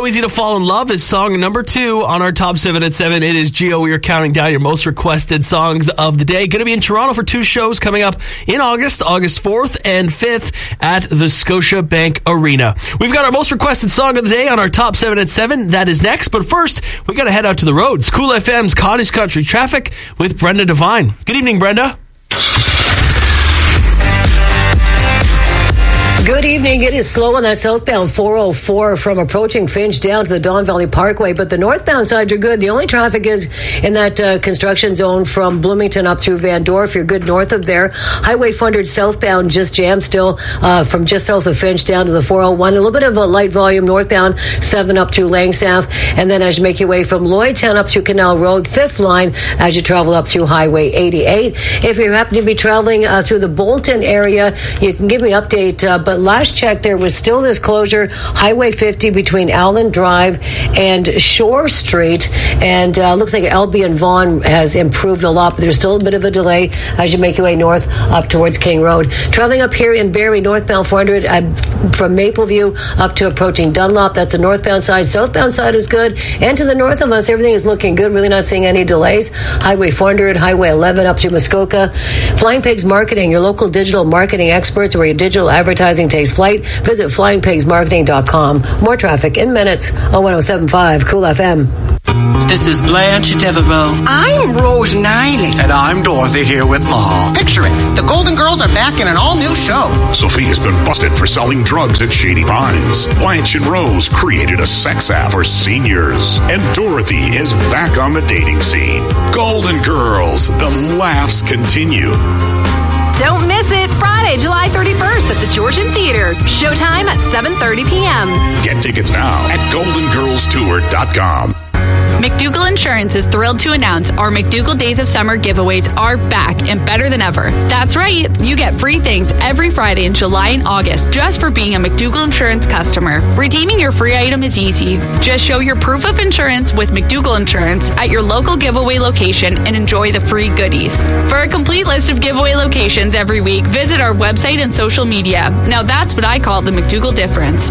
Easy to Fall in Love is song number 2 on our top 7 at 7. It is Gio. We are counting down your most requested songs of the day. Going to be in Toronto for 2 shows coming up in August 4th and 5th at the Scotiabank Arena. We've got our most requested song of the day on our top 7 at 7. That is next. But first, we got to head out to the roads. Cool FM's Cottage Country Traffic with Brenda Devine. Good evening, Brenda. Good evening. It is slow on that southbound 404 from approaching Finch down to the Don Valley Parkway, but the northbound side you're good. The only traffic is in that construction zone from Bloomington up through Van Dorp. You're good north of there. Highway 400 southbound just jammed still from just south of Finch down to the 401. A little bit of a light volume northbound 7 up through Langstaff, and then as you make your way from Lloydtown up through Canal Road, 5th line as you travel up through Highway 88. If you happen to be traveling through the Bolton area, you can give me an update, but last check, there was still this closure, Highway 50 between Allen Drive and Shore Street, and looks like Albion Vaughan has improved a lot, but there's still a bit of a delay as you make your way north up towards King Road. Traveling up here in Barrie, northbound 400 from Mapleview up to approaching Dunlop. That's the northbound side. Southbound side is good, and to the north of us, everything is looking good. Really not seeing any delays. Highway 400, Highway 11 up through Muskoka. Flying Pigs Marketing, your local digital marketing experts where your digital advertising takes flight. Visit flyingpigsmarketing.com. More traffic in minutes on 107.5 Cool FM. This is Blanche Devereaux. I'm Rose Niley. And I'm Dorothy here with Ma. Picture it. The Golden Girls are back in an all-new show. Sophia's been busted for selling drugs at Shady Pines. Blanche and Rose created a sex app for seniors. And Dorothy is back on the dating scene. Golden Girls. The laughs continue. Don't miss it. Friday, July 31st at the Georgian Theater. Showtime at 7:30 p.m. Get tickets now at goldengirlstour.com. McDougall Insurance is thrilled to announce our McDougall Days of Summer giveaways are back and better than ever. That's right, you get free things every Friday in July and August just for being a McDougall Insurance customer. Redeeming your free item is easy. Just show your proof of insurance with McDougall Insurance at your local giveaway location and enjoy the free goodies. For a complete list of giveaway locations every week, visit our website and social media. Now that's what I call the McDougall difference.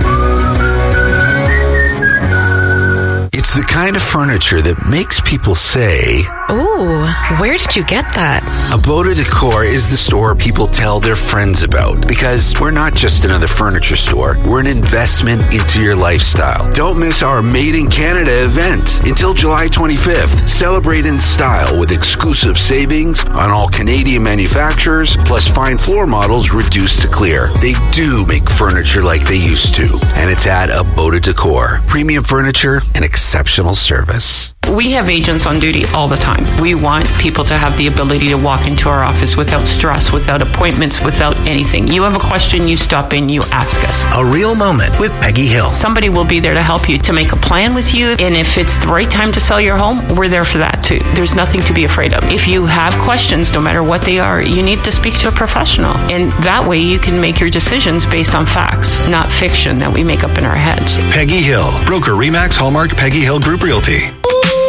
It's the kind of furniture that makes people say, "Ooh, where did you get that?" Aboda Decor is the store people tell their friends about, because we're not just another furniture store. We're an investment into your lifestyle. Don't miss our Made in Canada event until July 25th. Celebrate in style with exclusive savings on all Canadian manufacturers, plus fine floor models reduced to clear. They do make furniture like they used to, and it's at Aboda Decor. Premium furniture and exceptional service. We have agents on duty all the time. We want people to have the ability to walk into our office without stress, without appointments, without anything. You have a question, you stop in, you ask us. A real moment with Peggy Hill. Somebody will be there to help you, to make a plan with you. And if it's the right time to sell your home, we're there for that too. There's nothing to be afraid of. If you have questions, no matter what they are, you need to speak to a professional. And that way you can make your decisions based on facts, not fiction that we make up in our heads. Peggy Hill, broker Remax Hallmark Peggy Hill Group Realty.